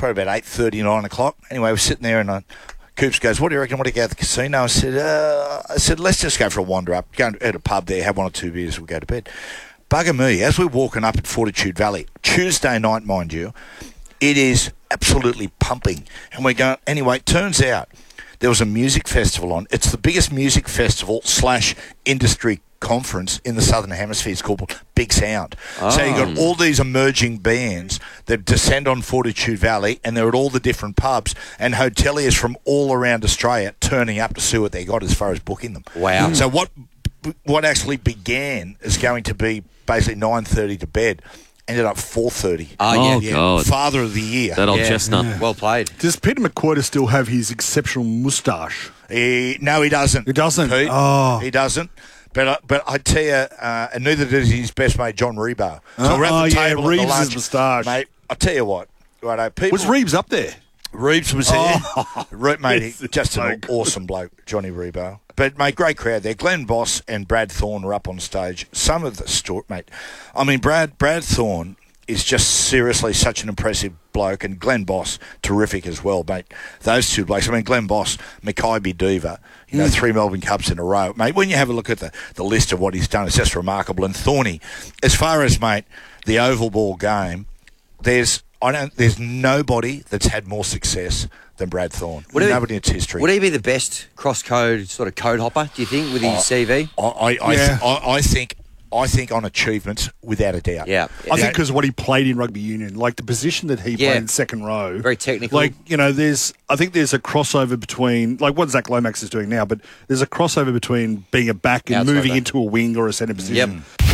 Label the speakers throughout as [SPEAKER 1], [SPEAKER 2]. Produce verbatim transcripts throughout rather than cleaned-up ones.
[SPEAKER 1] probably about eight thirty, nine o'clock. Anyway, we're sitting there and I, Coops goes, what do you reckon? Want to go to the casino? I said, uh, I said, let's just go for a wander up. Go at a pub there, have one or two beers, we'll go to bed. Bugger me, as we're walking up at Fortitude Valley, Tuesday night, mind you, it is absolutely pumping. And we're going, anyway, it turns out there was a music festival on. It's the biggest music festival slash industry conference in the Southern Hemisphere. It's called Big Sound. Oh. So you've got all these emerging bands that descend on Fortitude Valley, and they're at all the different pubs, and hoteliers from all around Australia turning up to see what they got as far as booking them.
[SPEAKER 2] Wow.
[SPEAKER 1] Mm. So what what actually began is going to be basically nine thirty to bed. Ended up four thirty.
[SPEAKER 2] Oh,
[SPEAKER 3] oh
[SPEAKER 2] yeah.
[SPEAKER 3] God.
[SPEAKER 1] Father of the year.
[SPEAKER 3] That old
[SPEAKER 2] Yeah.
[SPEAKER 3] chestnut.
[SPEAKER 2] Yeah. Well played.
[SPEAKER 4] Does Peter McQuarrie still have his exceptional moustache?
[SPEAKER 1] He, no, he doesn't.
[SPEAKER 4] He doesn't?
[SPEAKER 1] Pete.
[SPEAKER 4] Oh.
[SPEAKER 1] He doesn't. But uh, but I tell you, uh, and neither does his best mate John Rebo. So
[SPEAKER 4] Oh,
[SPEAKER 1] we're at the
[SPEAKER 4] oh, yeah,
[SPEAKER 1] table at
[SPEAKER 4] Reeves'
[SPEAKER 1] the lunch,
[SPEAKER 4] moustache.
[SPEAKER 1] mate. I tell you what, righto, people.
[SPEAKER 4] Was Reeves up there?
[SPEAKER 1] Reeves was there.
[SPEAKER 4] Oh.
[SPEAKER 1] Re- mate,
[SPEAKER 4] Yes,
[SPEAKER 1] he, just
[SPEAKER 4] so
[SPEAKER 1] an
[SPEAKER 4] good.
[SPEAKER 1] awesome bloke, Johnny Rebo. But mate, great crowd there. Glenn Boss and Brad Thorne were up on stage. Some of the story, mate. I mean, Brad Brad Thorne is just seriously such an impressive bloke, and Glenn Boss, terrific as well, mate. Those two blokes. I mean, Glenn Boss, Mackay Diva, you know, mm. three Melbourne Cups in a row. Mate, when you have a look at the, the list of what he's done, it's just remarkable. And Thorny, as far as, mate, the oval ball game, there's I don't there's nobody that's had more success than Brad Thorne.
[SPEAKER 2] Would
[SPEAKER 1] nobody
[SPEAKER 2] he,
[SPEAKER 1] in its history.
[SPEAKER 2] Would he be the best cross-code sort of code hopper, do you think, with his
[SPEAKER 1] I,
[SPEAKER 2] C V?
[SPEAKER 1] I, I, I,
[SPEAKER 4] Yeah.
[SPEAKER 1] th- I, I think... I think on achievements, without a doubt.
[SPEAKER 2] Yeah.
[SPEAKER 4] I think because what he played in rugby union, like the position that he
[SPEAKER 2] Yeah.
[SPEAKER 4] played in second row.
[SPEAKER 2] Very technical.
[SPEAKER 4] Like, you know, there's, I think there's a crossover between, like what Zach Lomax is doing now, but there's a crossover between being a back and
[SPEAKER 2] Outside
[SPEAKER 4] moving
[SPEAKER 2] back.
[SPEAKER 4] into a wing or a centre position.
[SPEAKER 2] Yep.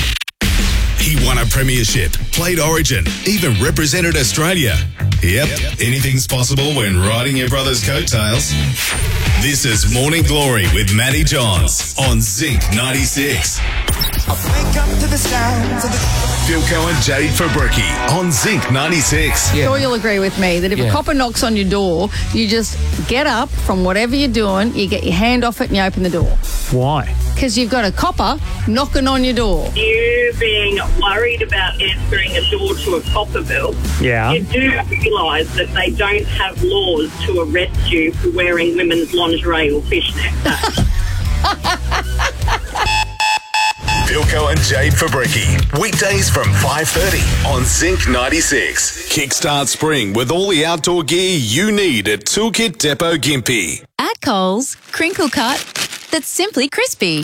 [SPEAKER 5] He won a premiership, played Origin, even represented Australia. Yep, anything's possible when riding your brother's coattails. This is Morning Glory with Matty Johns on Zinc ninety-six.
[SPEAKER 6] Wake up to the sounds of the...
[SPEAKER 5] Philco and Jade Fabricki on Zinc ninety-six.
[SPEAKER 7] Sure you'll agree with me that if
[SPEAKER 3] Yeah.
[SPEAKER 7] a copper knocks on your door, you just get up from whatever you're doing, you get your hand off it and you open the door.
[SPEAKER 8] Why?
[SPEAKER 7] Because you've got a copper knocking on your door.
[SPEAKER 9] You being worried about answering a door to a copper bill,
[SPEAKER 8] Yeah.
[SPEAKER 9] you do realise that they don't have laws to arrest you for wearing women's lingerie or fishnet.
[SPEAKER 5] Philco and Jade Fabricki. Weekdays from five thirty on Zinc ninety-six. Kickstart spring with all the outdoor gear you need at Toolkit Depot Gympie.
[SPEAKER 10] At Coles, crinkle cut that's simply crispy.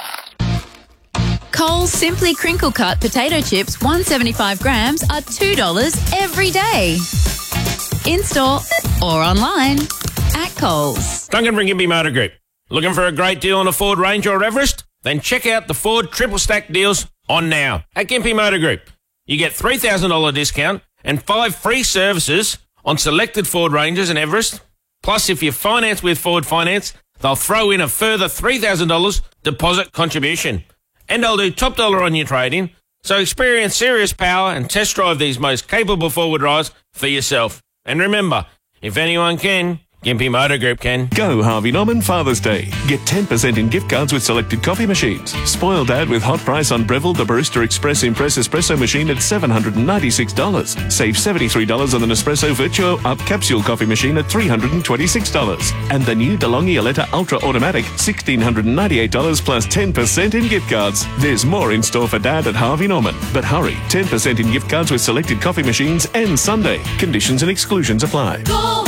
[SPEAKER 10] Coles Simply Crinkle Cut potato chips, one hundred seventy-five grams, are two dollars every day. In-store or online at Coles.
[SPEAKER 11] Duncan from Gympie Motor Group. Looking for a great deal on a Ford Ranger or Everest? Then check out the Ford Triple Stack deals on now at Gympie Motor Group. You get three thousand dollars discount and five free services on selected Ford Rangers and Everest. Plus, if you finance with Ford Finance, they'll throw in a further three thousand dollars deposit contribution. And they'll do top dollar on your trade-in. So experience serious power and test drive these most capable four-wheel drives for yourself. And remember, if anyone can, Gympie Motor Group can.
[SPEAKER 12] Go Harvey Norman Father's Day. Get ten percent in gift cards with selected coffee machines. Spoil Dad with hot price on Breville the Barista Express Impress Espresso machine at seven hundred ninety-six dollars. Save seventy-three dollars on the Nespresso Virtuo Up Capsule coffee machine at three hundred twenty-six dollars. And the new DeLonghi Aletta Ultra Automatic, one thousand six hundred ninety-eight dollars plus ten percent in gift cards. There's more in store for Dad at Harvey Norman. But hurry, ten percent in gift cards with selected coffee machines and Sunday. Conditions and exclusions apply.
[SPEAKER 10] Go!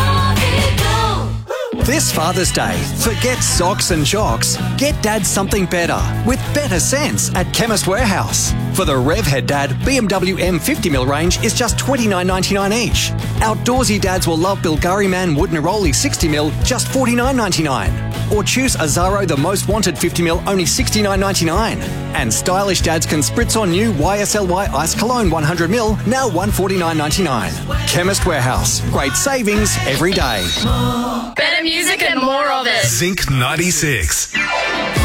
[SPEAKER 13] This Father's Day, forget socks and jocks. Get Dad something better with better sense at Chemist Warehouse. For the Revhead Dad B M W M fifty mil range is just twenty-nine ninety-nine each. Outdoorsy dads will love Bilgari Man Wood Neroli sixty mil, just forty-nine ninety-nine. Or choose Azaro the Most Wanted fifty mil, only sixty-nine ninety-nine. And stylish dads can spritz on new Y S L Y Ice Cologne one hundred mil, now one forty-nine ninety-nine. Chemist Warehouse, great savings every day.
[SPEAKER 10] Better music and more of it.
[SPEAKER 5] Zinc ninety-six.